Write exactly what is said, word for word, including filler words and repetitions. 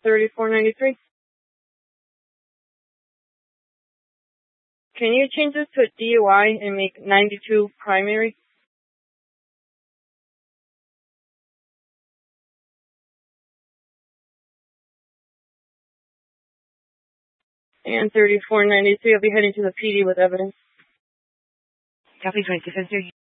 thirty-four ninety-three. Can you change this to a D U I and make ninety-two primary? And thirty-four ninety-three, I'll be heading to the P D with evidence. Copy twenty-six.